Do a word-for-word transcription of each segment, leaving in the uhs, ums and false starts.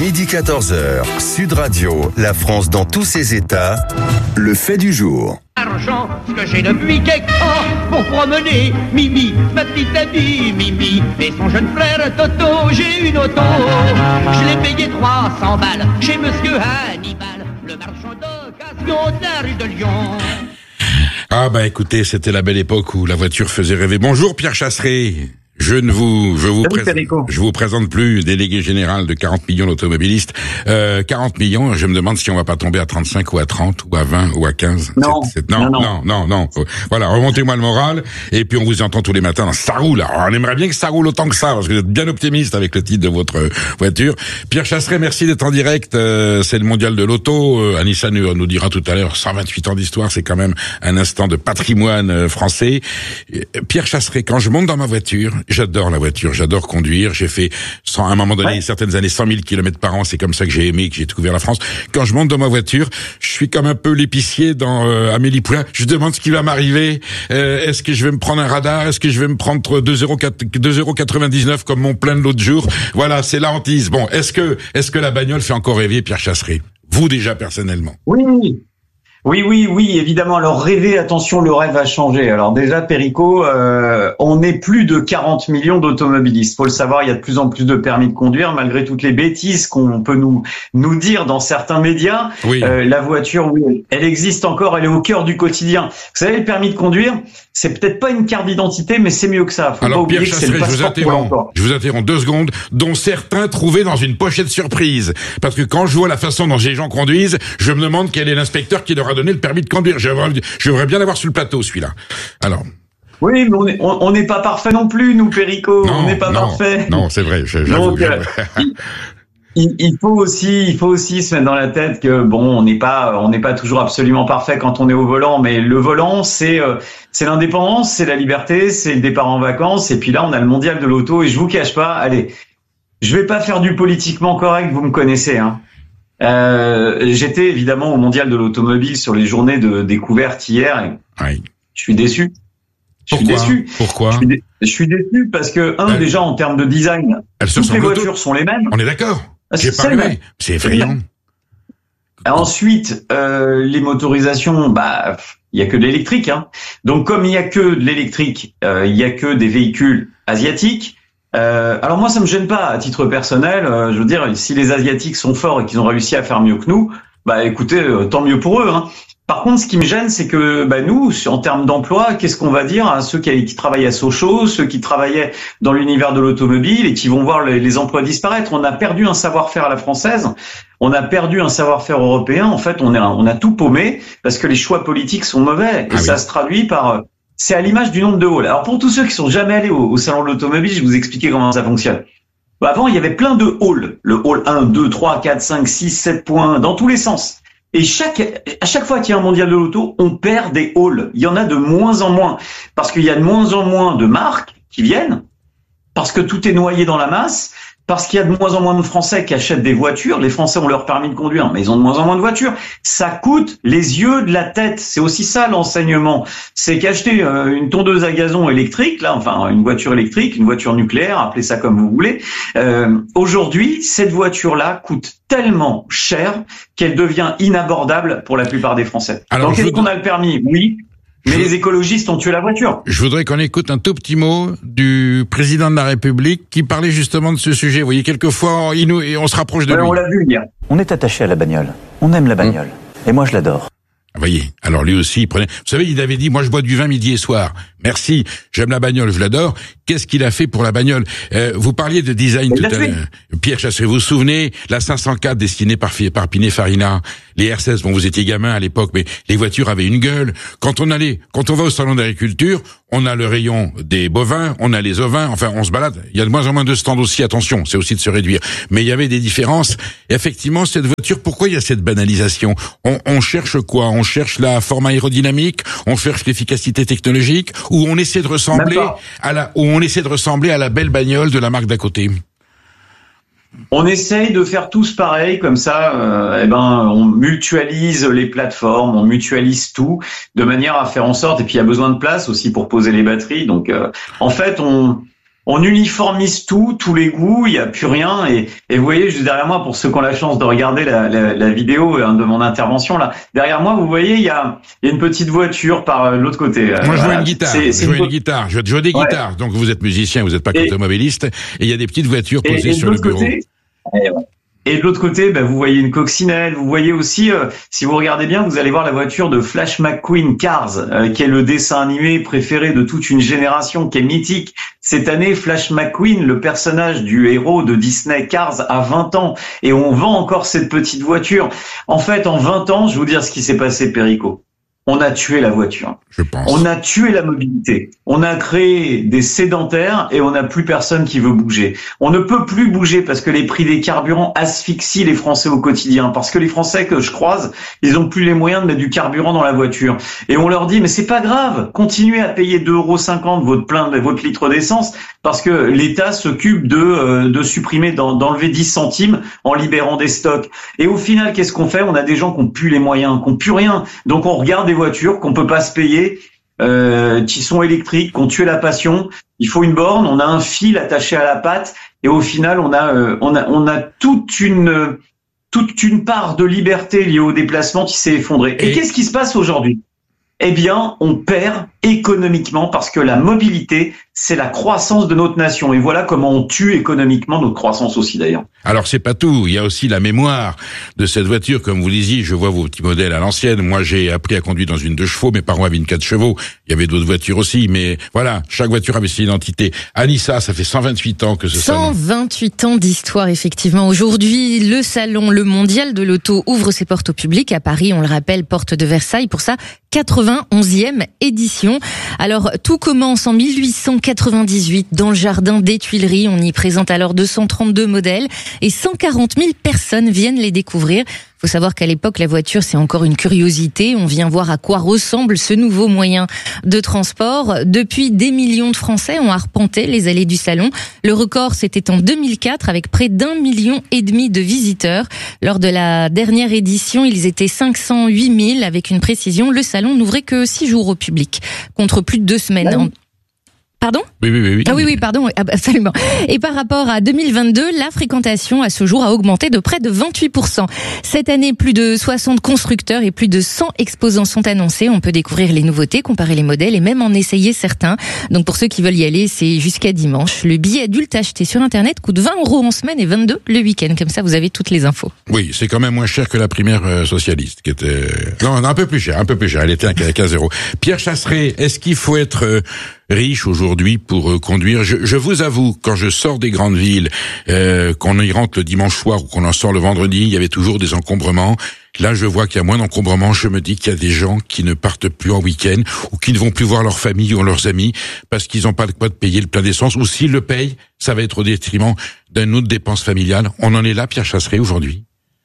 midi quatorze heures, Sud Radio, la France dans tous ses états, le fait du jour. Argent, ce que j'ai depuis quelque temps pour promener Mimi, ma petite amie Mimi et son jeune frère Toto. J'ai une auto, je l'ai payé trois cents balles chez Monsieur Hannibal, le marchand d'occasion de la rue de Lyon. Ah bah écoutez, c'était la belle époque où la voiture faisait rêver. Bonjour Pierre Chasseret. Je ne vous, je vous présente, je vous présente plus délégué général de quarante millions d'automobilistes. Euh, quarante millions, je me demande si on va pas tomber à trente-cinq ou à trente ou à vingt ou à quinze. Non. C'est, c'est, non, non, non, non, non. Voilà, remontez-moi le moral. Et puis on vous entend tous les matins. Ça roule. Alors, on aimerait bien que ça roule autant que ça, parce que vous êtes bien optimiste avec le titre de votre voiture. Pierre Chasseret, merci d'être en direct. Euh, c'est le mondial de l'auto. Euh, Anissa nous, nous dira tout à l'heure, cent vingt-huit ans d'histoire, c'est quand même un instant de patrimoine euh, français. Euh, Pierre Chasseret, quand je monte dans ma voiture, j'adore la voiture, j'adore conduire. J'ai fait, sans, à un moment donné, ouais. certaines années, cent mille kilomètres par an. C'est comme ça que j'ai aimé, que j'ai découvert la France. Quand je monte dans ma voiture, je suis comme un peu l'épicier dans euh, Amélie Poulain. Je demande ce qui va m'arriver. Euh, est-ce que je vais me prendre un radar? Est-ce que je vais me prendre deux euros quatre-vingt-dix-neuf comme mon plein de l'autre jour? Voilà, c'est la hantise. Bon, est-ce que, est-ce que la bagnole fait encore rêver, Pierre Chasseret? Vous déjà, personnellement? Oui. Oui, oui, oui, évidemment. Alors rêver, attention, le rêve a changé. Alors déjà, Perico, euh, on est plus de quarante millions d'automobilistes. Faut le savoir, il y a de plus en plus de permis de conduire, malgré toutes les bêtises qu'on peut nous nous dire dans certains médias. Oui. Euh, la voiture, oui, elle existe encore, elle est au cœur du quotidien. Vous savez, le permis de conduire, c'est peut-être pas une carte d'identité, mais c'est mieux que ça. Faut Alors, pas oublier Pierre que Chasseret, c'est le je vous interromps. Je vous interromps deux secondes, dont certains trouvaient dans une pochette surprise. Parce que quand je vois la façon dont ces gens conduisent, je me demande quel est l'inspecteur qui leur a donné le permis de conduire. J'aimerais, j'aimerais bien l'avoir sur le plateau, celui-là. Alors. Oui, mais on n'est on, on n'est pas parfait non plus, nous, Perico. Non, on n'est pas non, parfait. Non, c'est vrai. J'avoue, Donc, euh, il, il faut aussi, il faut aussi se mettre dans la tête que bon, on n'est pas, on n'est pas toujours absolument parfait quand on est au volant, mais le volant, c'est, euh, c'est l'indépendance, c'est la liberté, c'est le départ en vacances, et puis là, on a le mondial de l'auto, et je vous cache pas, allez, je vais pas faire du politiquement correct, vous me connaissez, hein. Euh, j'étais évidemment au mondial de l'automobile sur les journées de découverte hier. Et oui. Je suis déçu. Je Pourquoi suis déçu. Pourquoi je suis, dé- je suis déçu parce que un, elles, déjà en termes de design, toutes les voitures toutes. sont les mêmes. On est d'accord. Ah, J'ai pas rêvé. C'est effrayant. Ensuite, euh, les motorisations, bah, il y a que de l'électrique, hein. Donc comme il y a que de l'électrique, euh, il y a que des véhicules asiatiques. Euh, alors moi, ça me gêne pas à titre personnel. Euh, je veux dire, si les Asiatiques sont forts et qu'ils ont réussi à faire mieux que nous, bah écoutez, euh, tant mieux pour eux, hein. Par contre, ce qui me gêne, c'est que bah, nous, en termes d'emploi, qu'est-ce qu'on va dire à ceux qui, qui travaillent à Sochaux, ceux qui travaillaient dans l'univers de l'automobile et qui vont voir les, les emplois disparaître? On a perdu un savoir-faire à la française, on a perdu un savoir-faire européen. En fait, on, est, on a tout paumé parce que les choix politiques sont mauvais et ah ça oui. se traduit par... C'est à l'image du nombre de halls. Alors pour tous ceux qui sont jamais allés au, au salon de l'automobile, je vais vous expliquer comment ça fonctionne. Bah, avant, il y avait plein de halls. Le hall un, deux, trois, quatre, cinq, six, sept points, dans tous les sens. Et chaque, à chaque fois qu'il y a un mondial de l'auto, on perd des halls. Il y en a de moins en moins. Parce qu'il y a de moins en moins de marques qui viennent. Parce que tout est noyé dans la masse. Parce qu'il y a de moins en moins de Français qui achètent des voitures. Les Français ont leur permis de conduire, mais ils ont de moins en moins de voitures. Ça coûte les yeux de la tête. C'est aussi ça l'enseignement. C'est qu'acheter une tondeuse à gazon électrique, là, enfin une voiture électrique, une voiture nucléaire, appelez ça comme vous voulez. Euh, aujourd'hui, cette voiture-là coûte tellement cher qu'elle devient inabordable pour la plupart des Français. Alors, donc, est-ce qu'on a le permis? Oui. Mais je... les écologistes ont tué la voiture. Je voudrais qu'on écoute un tout petit mot du président de la République qui parlait justement de ce sujet. Vous voyez, quelquefois, il nous, on se rapproche de ouais, lui. On l'a vu hier. On est attaché à la bagnole. On aime la bagnole. Mmh. Et moi, je l'adore. Vous voyez, alors lui aussi, il prenait... Vous savez, il avait dit, moi je bois du vin midi et soir. Merci, j'aime la bagnole, je l'adore. Qu'est-ce qu'il a fait pour la bagnole? euh, Vous parliez de design il tout à l'heure. Pierre Chasseret, vous vous souvenez, la cinq cent quatre destinée par, par Pininfarina, les R seize, bon vous étiez gamin à l'époque, mais les voitures avaient une gueule. Quand on allait, quand on va au salon d'agriculture, on a le rayon des bovins, on a les ovins, enfin on se balade. Il y a de moins en moins de stands aussi, attention, c'est aussi de se réduire. Mais il y avait des différences. Et effectivement, cette voiture, pourquoi il y a cette banalisation? on, on cherche quoi? On cherche la forme aérodynamique, on cherche l'efficacité technologique, ou on essaie de ressembler à la, ou on essaie de ressembler à la belle bagnole de la marque d'à côté? On essaye de faire tous pareil, comme ça, euh, eh ben, on mutualise les plateformes, on mutualise tout, de manière à faire en sorte, et puis il y a besoin de place aussi pour poser les batteries, donc euh, en fait, on On uniformise tout, tous les goûts, il n'y a plus rien. Et, et vous voyez, juste derrière moi, pour ceux qui ont la chance de regarder la, la, la vidéo hein, de mon intervention, là, derrière moi, vous voyez, il y a, il y a une petite voiture par euh, l'autre côté. Moi, je voilà. joue une guitare. C'est, je c'est joue une... une guitare. Je joue des ouais. guitares. Donc, vous êtes musicien, vous n'êtes pas et, automobiliste. Et il y a des petites voitures posées et, et sur le bureau. Côté, et, ouais. Et de l'autre côté, ben, vous voyez une coccinelle, vous voyez aussi, euh, si vous regardez bien, vous allez voir la voiture de Flash McQueen Cars, euh, qui est le dessin animé préféré de toute une génération, qui est mythique. Cette année, Flash McQueen, le personnage du héros de Disney Cars, a vingt ans, et on vend encore cette petite voiture. En fait, en vingt ans, je vais vous dire ce qui s'est passé, Perico. On a tué la voiture. Je pense. On a tué la mobilité. On a créé des sédentaires et on n'a plus personne qui veut bouger. On ne peut plus bouger parce que les prix des carburants asphyxient les Français au quotidien. Parce que les Français que je croise, ils ont plus les moyens de mettre du carburant dans la voiture. Et on leur dit, mais c'est pas grave. Continuez à payer deux euros cinquante votre plein, votre litre d'essence parce que l'État s'occupe de, euh, de supprimer, d'enlever dix centimes en libérant des stocks. Et au final, qu'est-ce qu'on fait? On a des gens qui ont plus les moyens, qui ont plus rien. Donc on regarde des voitures qu'on peut pas se payer, euh, qui sont électriques, qui ont tué la passion. Il faut une borne, on a un fil attaché à la patte, et au final, on a, euh, on a, on a toute une, toute une part de liberté liée au déplacement qui s'est effondrée. Et, et qu'est-ce qui se passe aujourd'hui? Eh bien, on perd économiquement parce que la mobilité, c'est la croissance de notre nation. Et voilà comment on tue économiquement notre croissance aussi, d'ailleurs. Alors, c'est pas tout. Il y a aussi la mémoire de cette voiture. Comme vous disiez, je vois vos petits modèles à l'ancienne. Moi, j'ai appris à conduire dans une deux chevaux. Mes parents avaient une quatre chevaux. Il y avait d'autres voitures aussi. Mais voilà, chaque voiture avait ses identités. Anissa, ça fait cent vingt-huit ans que ce salon. cent vingt-huit ans d'histoire, effectivement. Aujourd'hui, le salon, le mondial de l'auto ouvre ses portes au public à Paris. On le rappelle, porte de Versailles pour sa quatre-vingt-onzième édition. Alors, tout commence en mille huit cent quatre-vingt-dix-huit dans le jardin des Tuileries. On y présente alors deux cent trente-deux modèles et cent quarante mille personnes viennent les découvrir. Faut savoir qu'à l'époque, la voiture, c'est encore une curiosité. On vient voir à quoi ressemble ce nouveau moyen de transport. Depuis, des millions de Français ont arpenté les allées du salon. Le record, c'était en deux mille quatre avec près d'un million et demi de visiteurs. Lors de la dernière édition, ils étaient cinq cent huit mille. Avec une précision, le salon n'ouvrait que six jours au public, contre plus de deux semaines. Ouais. Pardon ? Oui, oui, oui, oui. Ah oui, oui, pardon, absolument. Et par rapport à deux mille vingt-deux, la fréquentation à ce jour a augmenté de près de vingt-huit pour cent. Cette année, plus de soixante constructeurs et plus de cent exposants sont annoncés. On peut découvrir les nouveautés, comparer les modèles et même en essayer certains. Donc pour ceux qui veulent y aller, c'est jusqu'à dimanche. Le billet adulte acheté sur Internet coûte vingt euros en semaine et vingt-deux le week-end. Comme ça, vous avez toutes les infos. Oui, c'est quand même moins cher que la primaire euh, socialiste, qui était... Non, non, un peu plus cher, un peu plus cher. Elle était à quinze euros. Pierre Chasseret, est-ce qu'il faut être... Euh, riche aujourd'hui pour euh, conduire. Je, je vous avoue, quand je sors des grandes villes, euh, qu'on y rentre le dimanche soir ou qu'on en sort le vendredi, il y avait toujours des encombrements. Là, je vois qu'il y a moins d'encombrements. Je me dis qu'il y a des gens qui ne partent plus en week-end ou qui ne vont plus voir leur famille ou leurs amis parce qu'ils n'ont pas de quoi de payer le plein d'essence. Ou s'ils le payent, ça va être au détriment d'une autre dépense familiale. On en est là, Pierre Chasseret, aujourd'hui.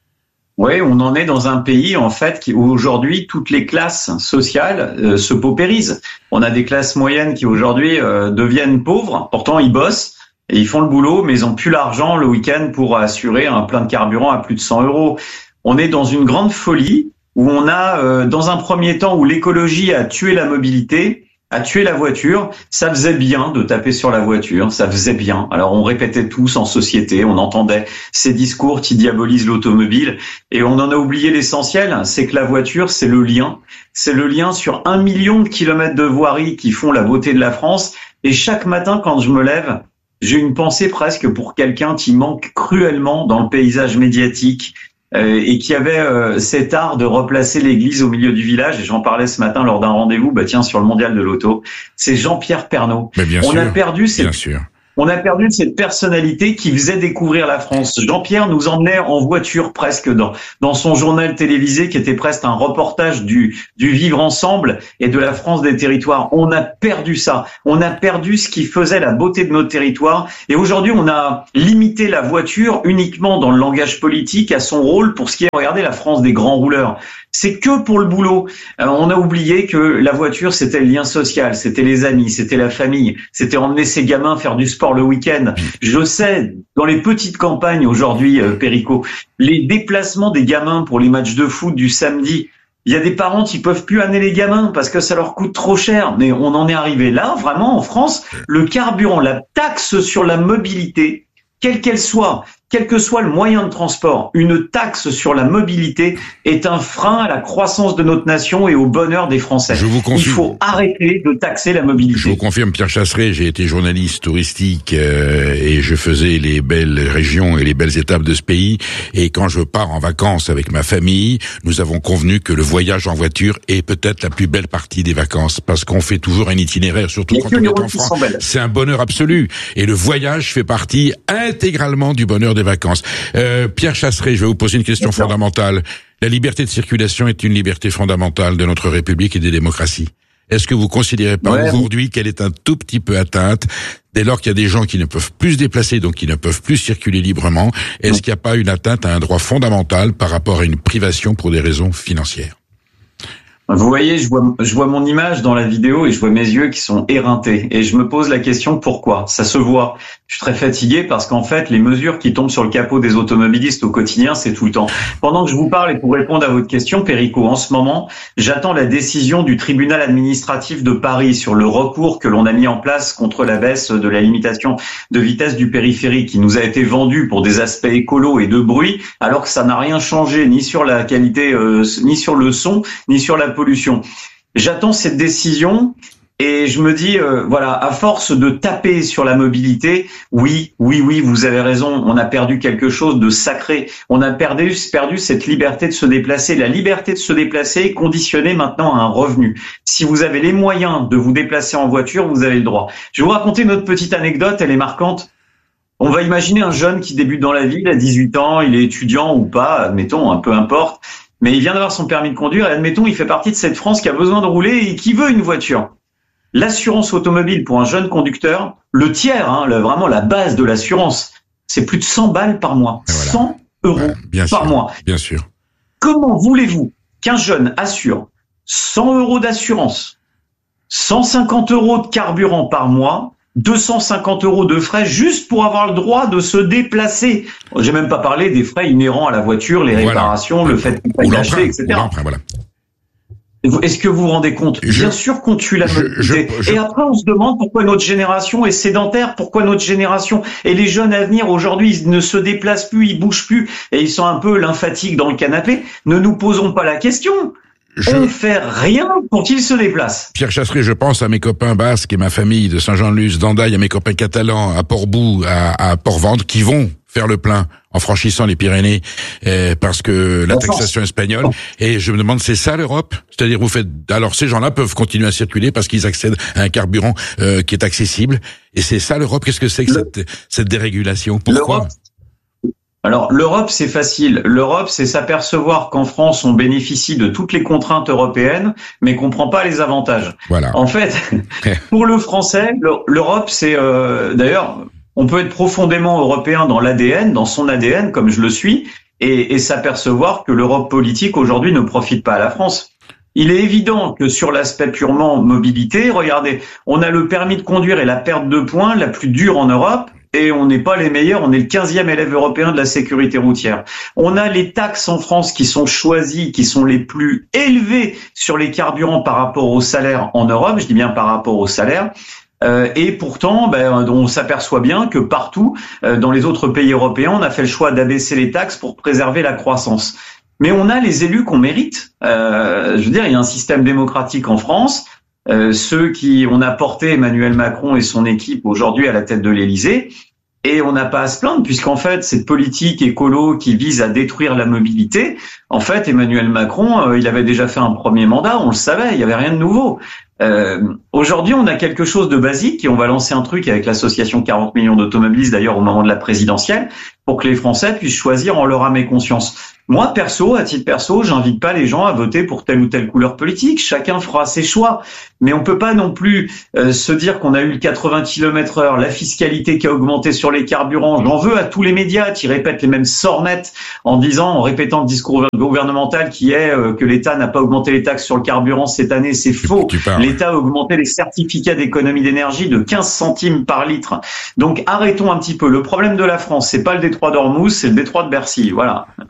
Oui, on en est dans un pays en fait où aujourd'hui toutes les classes sociales euh, se paupérisent. On a des classes moyennes qui aujourd'hui euh, deviennent pauvres. Pourtant, ils bossent et ils font le boulot, mais ils ont plus l'argent le week-end pour assurer un plein de carburant à plus de cent euros. On est dans une grande folie où on a, euh, dans un premier temps, où l'écologie a tué la mobilité, a tué la voiture. Ça faisait bien de taper sur la voiture, ça faisait bien. Alors on répétait tous en société, on entendait ces discours qui diabolisent l'automobile et on en a oublié l'essentiel, c'est que la voiture, c'est le lien. C'est le lien sur un million de kilomètres de voirie qui font la beauté de la France. Et chaque matin, quand je me lève, j'ai une pensée presque pour quelqu'un qui manque cruellement dans le paysage médiatique, Euh, et qui avait euh, cet art de replacer l'église au milieu du village. Et j'en parlais ce matin lors d'un rendez-vous, bah tiens, sur le mondial de l'auto. C'est Jean-Pierre Pernaut. Mais bien on sûr, a perdu cette, bien sûr. On a perdu cette personnalité qui faisait découvrir la France. Jean-Pierre nous emmenait en voiture presque dans, dans son journal télévisé qui était presque un reportage du, du vivre ensemble et de la France des territoires. On a perdu ça. On a perdu ce qui faisait la beauté de nos territoires. Et aujourd'hui, on a limité la voiture uniquement dans le langage politique à son rôle pour ce qui est, regardez, la France des grands rouleurs. C'est que pour le boulot. Alors, on a oublié que la voiture, c'était le lien social, c'était les amis, c'était la famille, c'était emmener ses gamins faire du sport le week-end. Je sais, dans les petites campagnes aujourd'hui, euh, Perico, les déplacements des gamins pour les matchs de foot du samedi, Il y a des parents qui peuvent plus amener les gamins parce que ça leur coûte trop cher. Mais on en est arrivé là, vraiment, en France, le carburant, la taxe sur la mobilité, quelle qu'elle soit, quel que soit le moyen de transport, une taxe sur la mobilité est un frein à la croissance de notre nation et au bonheur des Français. Je vous confirme. Il faut arrêter de taxer la mobilité. Je vous confirme, Pierre Chasseret, j'ai été journaliste touristique euh, et je faisais les belles régions et les belles étapes de ce pays. Et quand je pars en vacances avec ma famille, nous avons convenu que le voyage en voiture est peut-être la plus belle partie des vacances parce qu'on fait toujours un itinéraire, surtout quand on est en France. C'est un bonheur absolu. Et le voyage fait partie intégralement du bonheur des vacances. Euh, Pierre Chasseret, je vais vous poser une question D'accord. fondamentale. La liberté de circulation est une liberté fondamentale de notre République et des démocraties. Est-ce que vous considérez pas ouais. aujourd'hui qu'elle est un tout petit peu atteinte dès lors qu'il y a des gens qui ne peuvent plus se déplacer, donc qui ne peuvent plus circuler librement? Est-ce non. qu'il n'y a pas une atteinte à un droit fondamental par rapport à une privation pour des raisons financières? Vous voyez, je vois, je vois mon image dans la vidéo et je vois mes yeux qui sont éreintés. Et je me pose la question pourquoi? Ça se voit. Je suis très fatigué parce qu'en fait, les mesures qui tombent sur le capot des automobilistes au quotidien, c'est tout le temps. Pendant que je vous parle et pour répondre à votre question, Perico, en ce moment, j'attends la décision du tribunal administratif de Paris sur le recours que l'on a mis en place contre la baisse de la limitation de vitesse du périphérique qui nous a été vendu pour des aspects écolos et de bruit, alors que ça n'a rien changé ni sur la qualité, euh, ni sur le son, ni sur la pollution. J'attends cette décision et je me dis, euh, voilà, à force de taper sur la mobilité, oui, oui, oui, vous avez raison, on a perdu quelque chose de sacré. On a perdu, perdu cette liberté de se déplacer. La liberté de se déplacer est conditionnée maintenant à un revenu. Si vous avez les moyens de vous déplacer en voiture, vous avez le droit. Je vais vous raconter une autre petite anecdote, elle est marquante. On va imaginer un jeune qui débute dans la ville à dix-huit ans, il est étudiant ou pas, admettons, un peu importe. Mais il vient d'avoir son permis de conduire et admettons, il fait partie de cette France qui a besoin de rouler et qui veut une voiture. L'assurance automobile pour un jeune conducteur, le tiers, hein, le, vraiment la base de l'assurance, c'est plus de cent balles par mois. Voilà. cent euros ouais, bien par sûr, mois. Bien sûr. Comment voulez-vous qu'un jeune assure cent euros d'assurance, cent cinquante euros de carburant par mois, deux cent cinquante euros de frais juste pour avoir le droit de se déplacer. J'ai même pas parlé des frais inhérents à la voiture, les voilà. réparations, le fait qu'il faille l'acheter, et cetera. Voilà. Est-ce que vous vous rendez compte? je, Bien sûr qu'on tue la mobilité. Et après, on se demande pourquoi notre génération est sédentaire, pourquoi notre génération et les jeunes à venir aujourd'hui, ils ne se déplacent plus, ils bougent plus et ils sont un peu lymphatiques dans le canapé. Ne nous posons pas la question. Je... On ne fait rien pour qu'ils se déplacent. Pierre Chasseret, je pense à mes copains basques et ma famille de Saint-Jean-de-Luz, d'Andaille, à mes copains catalans, à Port-Bou, à, à Port-Ventre, qui vont faire le plein en franchissant les Pyrénées euh, parce que la taxation espagnole. Et je me demande, c'est ça l'Europe? C'est-à-dire, vous faites... Alors, ces gens-là peuvent continuer à circuler parce qu'ils accèdent à un carburant euh, qui est accessible. Et c'est ça l'Europe? Qu'est-ce que c'est que le... cette, cette dérégulation? Pourquoi? Alors, l'Europe, c'est facile. L'Europe, c'est s'apercevoir qu'en France, on bénéficie de toutes les contraintes européennes, mais qu'on prend pas les avantages. Voilà. En fait, pour le Français, l'Europe, c'est... Euh, d'ailleurs, on peut être profondément européen dans l'A D N, dans son A D N, comme je le suis, et, et s'apercevoir que l'Europe politique, aujourd'hui, ne profite pas à la France. Il est évident que sur l'aspect purement mobilité, regardez, on a le permis de conduire et la perte de points la plus dure en Europe, et on n'est pas les meilleurs, on est le quinzième élève européen de la sécurité routière. On a les taxes en France qui sont choisies, qui sont les plus élevées sur les carburants par rapport au salaire en Europe, je dis bien par rapport au salaire. Euh, et pourtant, ben, on s'aperçoit bien que partout, euh, dans les autres pays européens, on a fait le choix d'abaisser les taxes pour préserver la croissance. Mais on a les élus qu'on mérite. Euh, je veux dire, il y a un système démocratique en France. Euh, ceux qui on a porté Emmanuel Macron et son équipe aujourd'hui à la tête de l'Élysée, et on n'a pas à se plaindre puisqu'en fait cette politique écolo qui vise à détruire la mobilité, en fait Emmanuel Macron, euh, il avait déjà fait un premier mandat, on le savait, il y avait rien de nouveau. Euh, aujourd'hui, on a quelque chose de basique et on va lancer un truc avec l'association quarante millions d'automobilistes d'ailleurs au moment de la présidentielle pour que les Français puissent choisir en leur âme et conscience. Moi, perso, à titre perso, j'invite pas les gens à voter pour telle ou telle couleur politique. Chacun fera ses choix. Mais on peut pas non plus euh, se dire qu'on a eu le quatre-vingts kilomètres heure, la fiscalité qui a augmenté sur les carburants. J'en veux à tous les médias qui répètent les mêmes sornettes en disant, en répétant le discours gouvernemental qui est euh, que l'État n'a pas augmenté les taxes sur le carburant cette année. C'est faux. L'État a augmenté les certificats d'économie d'énergie de quinze centimes par litre. Donc arrêtons un petit peu. Le problème de la France, c'est pas le détroit d'Ormuz, c'est le détroit de Bercy. Voilà. Le jour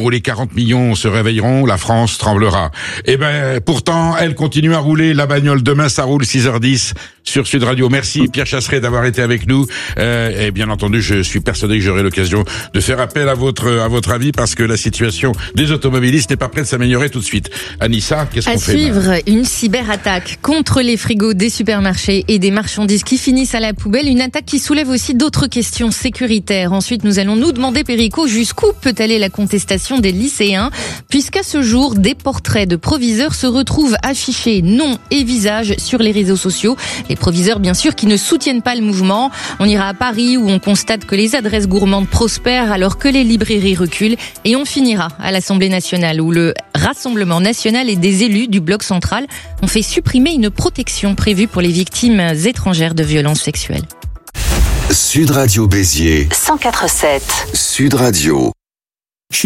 jour où les quarante millions se réveilleront, la France tremblera. Eh ben, pourtant, elle continue à rouler la bagnole. Demain, ça roule six heures dix sur Sud Radio. Merci Pierre Chasseret d'avoir été avec nous. Euh, et bien entendu, je suis persuadé que j'aurai l'occasion de faire appel à votre à votre avis parce que la situation des automobilistes n'est pas prête de s'améliorer tout de suite. Anissa, qu'est-ce qu'on fait? À suivre, une cyberattaque contre les frigos des supermarchés et des marchandises qui finissent à la poubelle. Une attaque qui soulève aussi d'autres questions sécuritaires. Ensuite, nous allons nous demander, Perico, jusqu'où peut aller la contestation des lycéens, puisqu'à ce jour, des portraits de proviseurs se retrouvent affichés nom et visage sur les réseaux sociaux. Les proviseurs, bien sûr, qui ne soutiennent pas le mouvement. On ira à Paris où on constate que les adresses gourmandes prospèrent alors que les librairies reculent. Et on finira à l'Assemblée nationale où le Rassemblement national et des élus du bloc central ont fait supprimer une protection prévue pour les victimes étrangères de violences sexuelles. Sud Radio Béziers cent quatre virgule sept. Sud Radio.